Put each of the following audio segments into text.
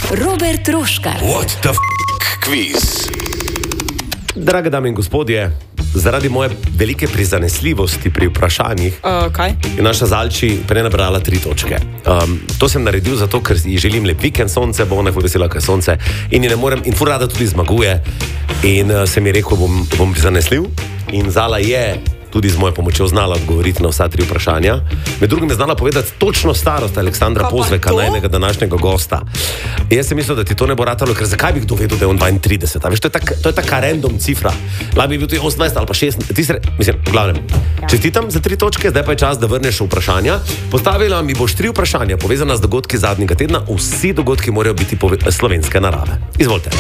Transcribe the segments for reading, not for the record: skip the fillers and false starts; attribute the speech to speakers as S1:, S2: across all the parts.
S1: Robert Troškar.
S2: What the quiz?
S3: Drage dame in gospodje, zaradi moje velike prizanesljivosti pri vprašanjih je naša Zalči prej nabrala 3 točke. To sem naredil zato, ker ji želim lep vikend, sonce, bo ona vesela, kaj sonce, in ji ne morem, in fur rada tudi zmaguje. In sem ji rekel, bom prizanesljiv, in Zala je tudi z mojo pomočjo znala odgovoriti na vsa 3 vprašanja. Med drugim je znala povedati točno starost Aleksandra Pozveka, najnega današnjega gosta. Jaz sem mislil, da ti to ne bo ratalo, ker zakaj bi kdo vedel, da je on 32? A veš, to je taka random cifra. Lahko bi bil tudi 18 ali pa 16. V glavnem, čestitam za 3 točke, zdaj pa je čas, da vrneš vprašanja. Postavila mi boš 3 vprašanja, povezana z dogodki zadnjega tedna. Vsi dogodki morajo biti slovenske narave. Izvolite.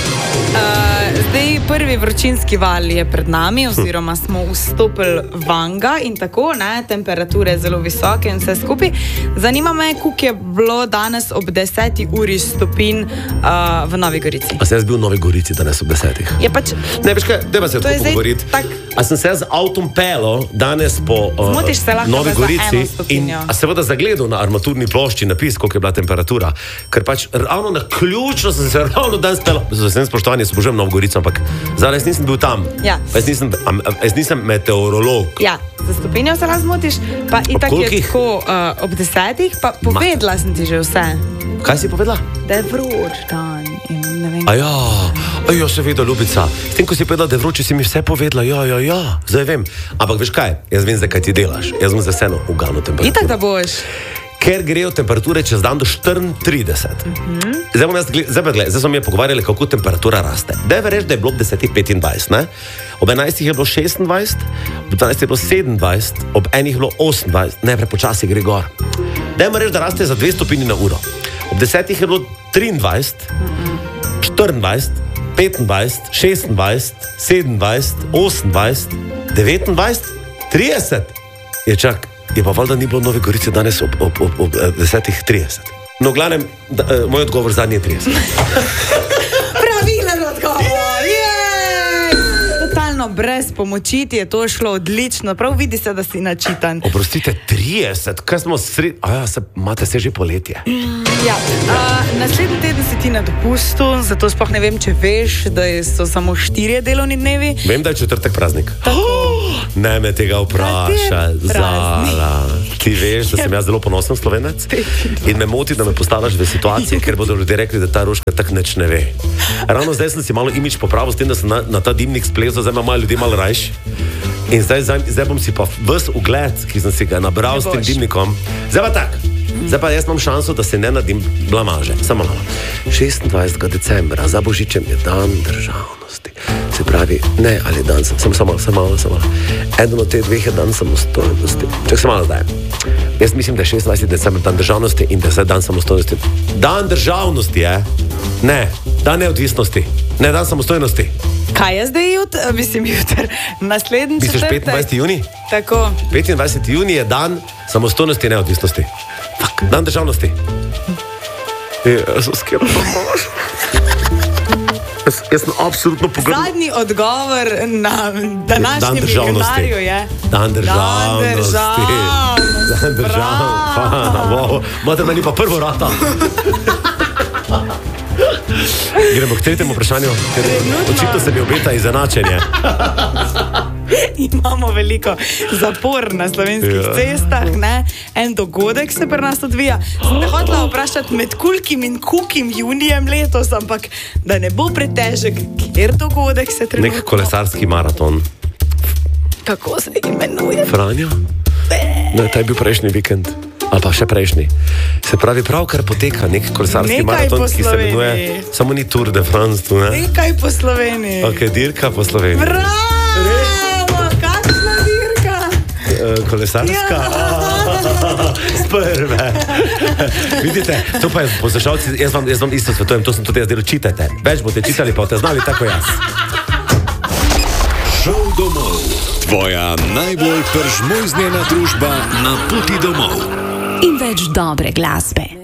S4: Zdaj prvi vročinski val je pred nami, oziroma smo vstopili vanga in tako, ne, temperature zelo visoke in vse skupaj. Zanima me, koliko je bilo danes ob 10 uri stopinj v Novi Gorici.
S3: A se jaz bil v Novi Gorici danes ob 10?
S4: Je pač...
S3: Ne, veš kaj, dajva se tako pogovoriti. A sem se z avtom pelil danes po Novi Gorici in seveda zagledal na armaturni plošči napis, koliko je bila temperatura. Ker pač ravno na ključno sem se ravno danes pelil. Z vsem spoštovanjem se božujem Novo Gorico, ampak zdaj jaz nisem bil tam.
S4: Ja.
S3: Jaz nisem meteorolog.
S4: Ja, za stopinjo se razmotiš, pa itak je tako ob 10, pa povedala sem ti že vse.
S3: Kaj si povedala?
S4: Da je vroč dan in ne vem.
S3: Aja, seveda, ljubica. S tem, ko si povedala, da je vroče, si mi vse povedala. Ja, zdaj vem. Ampak veš kaj, jaz vem, zakaj ti delaš. Jaz bom za vseeno uganil temperaturo.
S4: Itak da boš.
S3: Ker grejo temperature čez dan do 34. Zdaj smo mi pogovarjali, kako temperatura raste. Daj reči, da je bilo ob 10:25, ne? Ob 11 je bilo 26, ob 12 je bilo 27, ob 1 je bilo 28, ne, prepočasi gre gor. Dajmo reči, da raste za 2 stopinji na uro. Ob 10 je bilo 23, 24, 25, 26, 27, 28, 29, 30. Je čak. Je pa valjda ni bilo v Novi Gorici danes ob 10:30. No, v glavnem, moj odgovor zadnji je 30.
S4: Pravilen odgovor! Totalno brez pomoči ti je to šlo odlično. Prav vidi se, da si načitan.
S3: Oprostite, 30? Kaj smo imate se že poletje?
S4: Ja, naslednji teden si ti na dopustu, zato sploh ne vem, če veš, da so samo 4 delovni dnevi.
S3: Vem, da je četrtek praznik. Ne me tega vpraša, Zala. Ti veš, da sem jaz zelo ponosen Slovenec in me moti, da me postavljaš v situacije, ker bodo ljudje rekli, da ta Roška tak nič ne ve. Ravno zdaj sem si malo imidž popravil s tem, da sem na ta dimnik splezal, zdaj ima ljudi malo rajš. In zdaj bom si pa ves ugled, ki sem si ga nabral s tem dimnikom. Zdaj pa tak. Zdaj pa jaz imam šanso, da se ne nadim blamaže. Samo malo. 26. decembra za Božičem je dan državnosti. Se pravi, ne, ali dan, samo malo. Eden od teh 2 je dan samostojnosti. Čak se malo zdaj. Jaz mislim, da je 26. decembra dan državnosti in da je dan samostojnosti. Dan državnosti je? Ne, dan neodvisnosti. Ne, dan samostojnosti.
S4: Kaj je zdaj jutr? Naslednji četrtek.
S3: Misliš 25. juni?
S4: Tako.
S3: 25. juni je dan samostojnosti in neodvisnosti. Dan državnosti. Jaz sem skeptičen. Jaz sem absolutno pogledal.
S4: Zadnji odgovor na današnjem milijonarju je
S3: Dan državnosti. Dan državnosti. Mater, meni pa prvo rata. Gremo k 3. vprašanju, ker očitno se mi obeta izenačenje.
S4: Imamo veliko zapor na slovenskih cestah, ne? En dogodek se pri nas odvija. Sem te hotela vprašati med kulkim in kukim junijem letos, ampak da ne bo pretežek, kjer dogodek se trenutno...
S3: Nek kolesarski maraton.
S4: Kako se imenuje?
S3: Franjo? Ne, ta je bil prejšnji vikend. Ali pa še prejšnji. Se pravi, pravkar poteka nek kolesarski maraton, ki se imenuje, samo ni Tour de France tu, ne?
S4: Nekaj po Sloveniji.
S3: Ok, dirka po Sloveniji.
S4: Bravo, kakšna dirka?
S3: Kolesarska? Z prve. Vidite, to pa je poslušalci, jaz vam isto svetujem, to sem tudi jaz delal, čitajte. Več boste čitali, pa boste znali tako jaz.
S2: Šel domov. Tvoja najbolj peržmojznjena družba na poti domov.
S1: In več dobre glasbe.